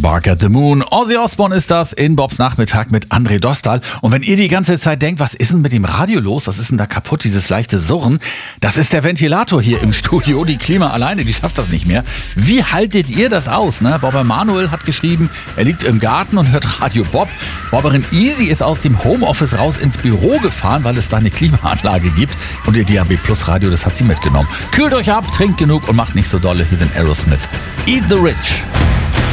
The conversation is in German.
Bark at the Moon. Ozzy Osbourne ist das in Bobs Nachmittag mit André Dostal. Und wenn ihr die ganze Zeit denkt, was ist denn mit dem Radio los? Was ist denn da kaputt? Dieses leichte Surren. Das ist der Ventilator hier im Studio. Die Klima alleine, die schafft das nicht mehr. Wie haltet ihr das aus? Ne? Bob Emanuel hat geschrieben, er liegt im Garten und hört Radio Bob. Bobberin Easy ist aus dem Homeoffice raus ins Büro gefahren, weil es da eine Klimaanlage gibt. Und ihr DAB Plus Radio, das hat sie mitgenommen. Kühlt euch ab, trinkt genug und macht nicht so dolle. Hier sind Aerosmith. Eat the Rich.